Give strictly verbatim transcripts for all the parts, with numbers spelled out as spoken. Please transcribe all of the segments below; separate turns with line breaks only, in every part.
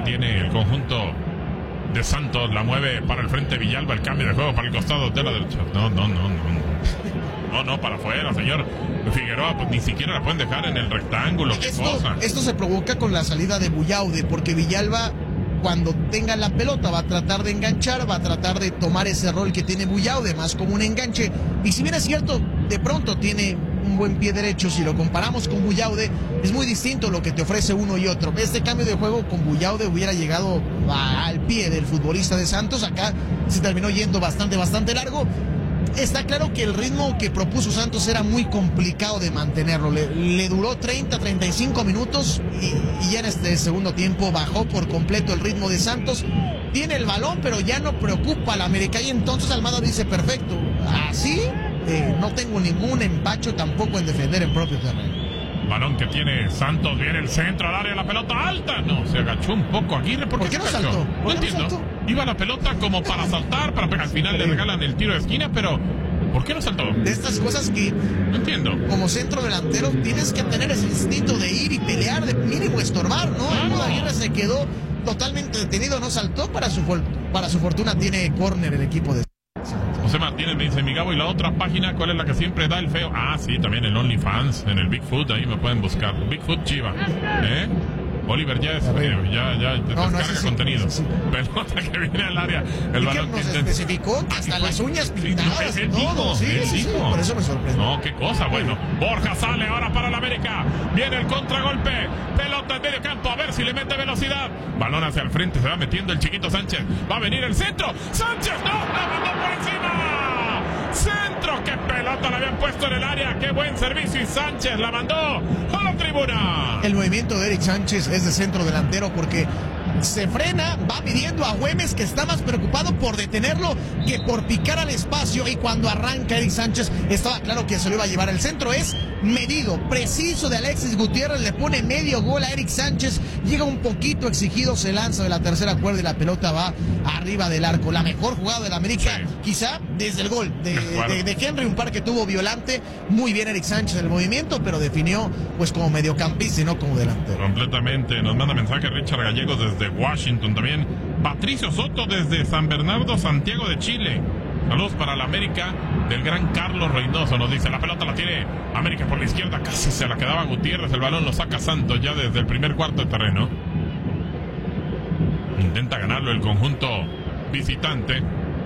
tiene el conjunto de Santos. La mueve para el frente Villalba. El cambio de juego para el costado de la derecha. No, no, no, no. No, no, para afuera, señor Figueroa. Pues ni siquiera la pueden dejar en el rectángulo. ¿Qué
esto,
cosa?
Esto se provoca con la salida de Buyaude, porque Villalba, cuando tenga la pelota, va a tratar de enganchar, va a tratar de tomar ese rol que tiene Buyaude, más como un enganche. Y si bien es cierto, de pronto tiene un buen pie derecho, si lo comparamos con Buyaude, es muy distinto lo que te ofrece uno y otro. Este cambio de juego con Buyaude hubiera llegado a, al pie del futbolista de Santos. Acá se terminó yendo bastante, bastante largo. Está claro que el ritmo que propuso Santos era muy complicado de mantenerlo. Le, le duró treinta, treinta y cinco minutos y, y ya en este segundo tiempo bajó por completo el ritmo de Santos. Tiene el balón, pero ya no preocupa a la América. Y entonces Almada dice, perfecto, así eh, no tengo ningún empacho tampoco en defender en propio terreno.
Balón que tiene Santos, viene el centro al área, la pelota alta. No, se agachó un poco Aguirre. ¿Por,
¿Por qué no
se
saltó?
No
¿Por qué
entiendo.
no saltó?
Iba la pelota como para saltar, para pegar. Al final le regalan el tiro de esquina, pero ¿por qué no saltó?
De estas cosas que,
no entiendo,
como centro delantero tienes que tener ese instinto de ir y pelear, de mínimo estorbar, ¿no?
Claro.
Aguirre se quedó totalmente detenido, no saltó. Para su, para su fortuna tiene córner el equipo de
José Martínez me dice, mi Gabo, y la otra página, ¿cuál es la que siempre da el feo? Ah, sí, también el OnlyFans, en el Bigfoot, ahí me pueden buscar. Bigfoot Chiva, ¿eh? Oliver ya es, eh, ya, ya
no,
descarga
no, sí,
contenido.
Sí, sí.
Pelota que viene al área. El
y
balón
que nos
que
especificó que hasta las uñas pintadas,
sí, no, él
todo.
dijo,
Sí,
él
sí,
dijo.
por eso me sorprende.
No, qué cosa, bueno. Borja sale ahora para el América. Viene el contragolpe. Pelota en medio campo, a ver si le mete velocidad. Balón hacia el frente, se va metiendo el chiquito Sánchez. Va a venir el centro. ¡Sánchez! ¡No! ¡La mandó por encima! ¡Centro! ¡Qué pelota le habían puesto en el área! ¡Qué buen servicio! Y Sánchez la mandó a la tribuna.
El movimiento de Eric Sánchez es de centro delantero porque se frena, va pidiendo a Güemes, que está más preocupado por detenerlo que por picar al espacio, y cuando arranca Eric Sánchez estaba claro que se lo iba a llevar. El centro es medido, preciso de Alexis Gutiérrez, le pone medio gol a Eric Sánchez, llega un poquito exigido, se lanza de la tercera cuerda y la pelota va arriba del arco. La mejor jugada de la América, sí, quizá desde el gol de, de, de Henry, un par que tuvo Violante. Muy bien Eric Sánchez en el movimiento, pero definió pues como mediocampista y no como delantero.
Completamente. Nos manda mensaje Richard Gallegos desde Washington también. Patricio Soto desde San Bernardo, Santiago de Chile. Saludos para la América del gran Carlos Reynoso. Nos dice, la pelota la tiene América por la izquierda, casi se la quedaba Gutiérrez. El balón lo saca Santos ya desde el primer cuarto de terreno. Intenta ganarlo el conjunto visitante.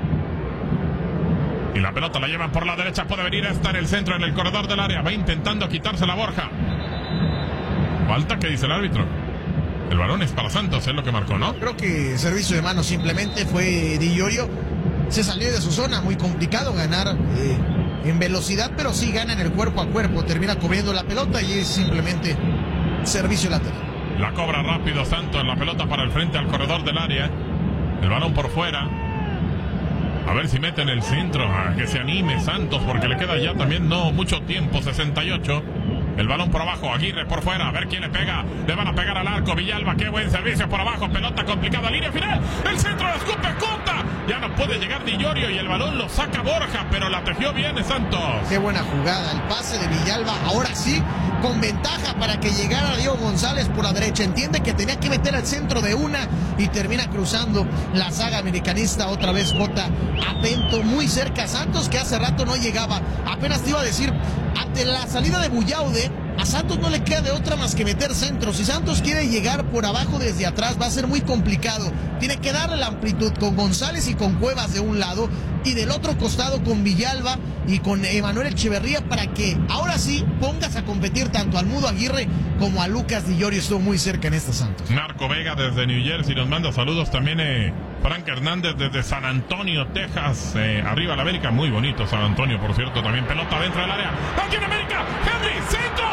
Y la pelota la llevan por la derecha, puede venir esta en el centro, en el corredor del área. Va intentando quitarse la Borja. Falta, ¿qué dice el árbitro? El balón es para Santos, es lo que marcó, ¿no?
Creo que servicio de mano simplemente fue Di Iorio. Se salió de su zona, muy complicado ganar eh, en velocidad, pero sí gana en el cuerpo a cuerpo. Termina cubriendo la pelota y es simplemente servicio lateral.
La cobra rápido Santos, la pelota para el frente al corredor del área. El balón por fuera. A ver si mete en el centro, a que se anime Santos, porque le queda ya también no mucho tiempo, sesenta y ocho. El balón por abajo, Aguirre por fuera, a ver quién le pega. Le van a pegar al arco, Villalba, qué buen servicio por abajo, pelota complicada, línea final. El centro la escupe, corta. Ya no puede llegar Di Iorio y el balón lo saca Borja, pero la tejió bien Santos.
Qué buena jugada, el pase de Villalba, ahora sí, con ventaja para que llegara Diego González por la derecha. Entiende que tenía que meter al centro de una y termina cruzando la saga americanista. Otra vez Jota atento, muy cerca Santos, que hace rato no llegaba. Apenas te iba a decir, ante la salida de Buyaude, a Santos no le queda de otra más que meter centro. Si Santos quiere llegar por abajo desde atrás va a ser muy complicado. Tiene que darle la amplitud con González y con Cuevas de un lado, y del otro costado con Villalba y con Emanuel Echeverría, para que ahora sí pongas a competir tanto al Mudo Aguirre como a Lucas Di Iorio. Estuvo muy cerca en esta Santos.
Marco Vega desde New Jersey nos manda saludos también. eh, Frank Hernández desde San Antonio, Texas. Eh, arriba la América, muy bonito San Antonio, por cierto. También pelota dentro del área. Aquí en América, Henry, centro.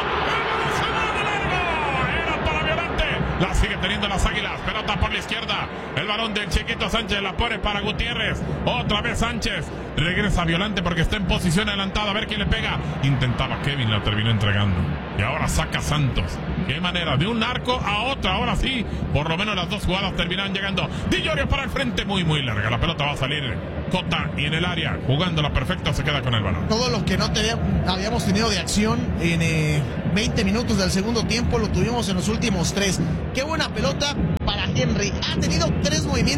Era para Violante. La sigue teniendo las Águilas. Pelota por la izquierda. El balón del chiquito Sánchez la pone para Gutiérrez. Otra vez Sánchez. Regresa Violante porque está en posición adelantada. A ver quién le pega. Intentaba Kevin, la terminó entregando. Y ahora saca Santos. Qué manera, de un arco a otra. Ahora sí, por lo menos las dos jugadas terminan llegando. Di Iorio para el frente, muy muy larga. La pelota va a salir Cota y en el área, jugándola perfecta, se queda con el balón.
Todo lo que no te habíamos tenido de acción en eh, veinte minutos del segundo tiempo lo tuvimos en los últimos tres. Qué buena pelota para Henry.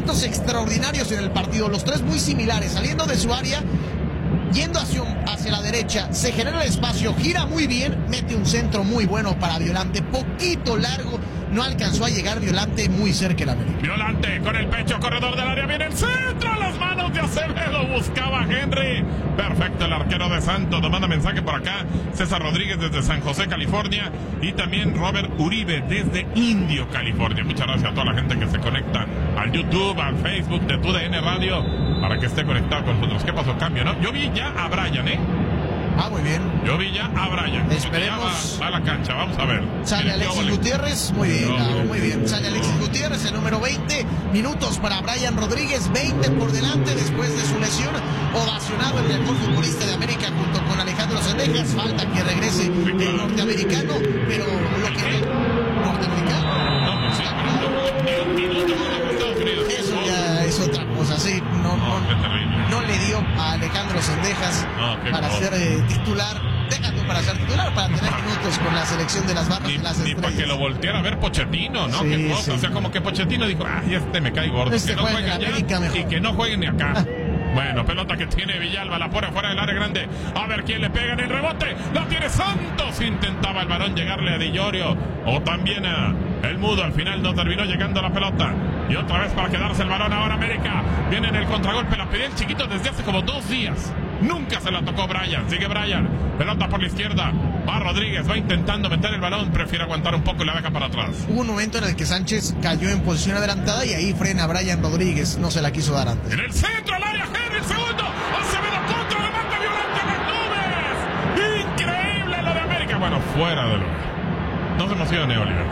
momentos extraordinarios en el partido, los tres muy similares, saliendo de su área, yendo hacia, hacia la derecha, se genera el espacio, gira muy bien, mete un centro muy bueno para Violante, poquito largo, no alcanzó a llegar Violante, muy cerca el América.
Violante con el pecho, corredor del área, viene el centro, a las manos de Acevedo, buscaba Henry. Perfecto, el arquero de Santos, nos manda mensaje por acá, César Rodríguez desde San José, California, y también Robert Uribe desde Indio, California. Muchas gracias a toda la gente que se conecta al YouTube, al Facebook de Tu D N Radio, para que esté conectado con nosotros. ¿Qué pasó? Cambio, ¿no? Yo vi ya a Brian, ¿eh?
Ah, muy bien.
Yo vi ya a Brian.
Esperemos.
Va, va a la cancha, vamos a ver.
Sale
Miren,
Alexis
yo,
Gutiérrez, muy bien,
no,
Gabo, muy bien. Sale Alexis
no.
Gutiérrez, el número veinte, minutos para Brian Rodríguez, veinte por delante después de su lesión, ovacionado el mejor futbolista de América junto con Alejandro Sendejas, falta que regrese el norteamericano, pero lo que... ¿Norteamericano?
No, no, sí, pero ni un minuto con los Estados Unidos.
Eso ya es otra cosa, sí, no,
No,
no,
qué terrible.
no le dio a Alejandro Sendejas
No, qué
para
cosa.
ser eh, titular, déjalo para ser titular, para tener minutos con la selección de las barras
Ni,
de las
ni para que
estrellas.
lo volteara a ver Pochettino, ¿no?
Sí,
Qué cosa.
sí.
O sea, como que Pochettino dijo, ay, este me cae gordo.
Este
que no
juega en
juegue
América
allá
mejor.
y que no jueguen ni acá. Bueno, pelota que tiene Villalba, la pone fuera del área grande. A ver quién le pega en el rebote. La tiene Santos. Intentaba el balón llegarle a Di Llorio. O también a el Mudo. Al final no terminó llegando la pelota. Y otra vez para quedarse el balón ahora América. Viene en el contragolpe. La pedía el chiquito desde hace como dos días. Nunca se la tocó Brian. Sigue Brian. Pelota por la izquierda. Va Rodríguez. Va intentando meter el balón. Prefiere aguantar un poco y la deja para atrás.
Hubo un momento en el que Sánchez cayó en posición adelantada y ahí frena a Brian Rodríguez. No se la quiso dar antes.
En el centro, al área, Henry, el segundo. Acevedo contra, remate Violante en las nubes. Increíble lo de América. Bueno, fuera de lugar. No se emocione, Oliver.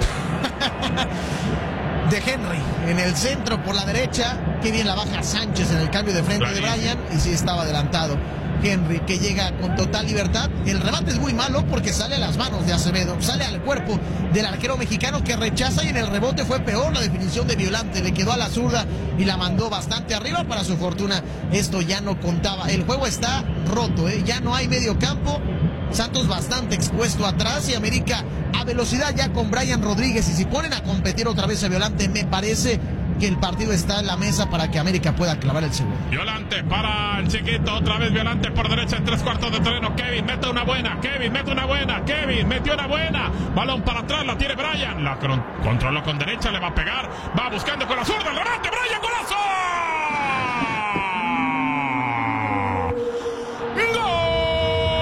De Henry en el centro por la derecha. Qué bien la baja Sánchez en el cambio de frente de Brian. Y sí estaba adelantado Henry, que llega con total libertad. El remate es muy malo porque sale a las manos de Acevedo, sale al cuerpo del arquero mexicano que rechaza, y en el rebote fue peor la definición de Violante. Le quedó a la zurda y la mandó bastante arriba. Para su fortuna, esto ya no contaba. El juego está roto, ¿eh? Ya no hay medio campo. Santos bastante expuesto atrás y América a velocidad ya con Brian Rodríguez. Y si ponen a competir otra vez a Violante, me parece que el partido está en la mesa para que América pueda clavar el segundo.
Violante para el chiquito, otra vez Violante por derecha en tres cuartos de terreno. Kevin mete una buena, Kevin mete una buena, Kevin metió una buena. Balón para atrás, la tiene Brian. La controló con derecha, le va a pegar. Va buscando con la zurda, el remate, Brian, golazo.